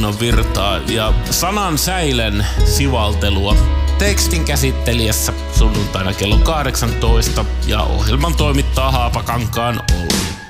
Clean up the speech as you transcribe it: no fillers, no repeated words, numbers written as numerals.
tunnon virtaa ja sanan säilen sivaltelua tekstin käsittelijässä sunnuntaina kello 18 ja ohjelman toimittaa Haapakankaan Olli.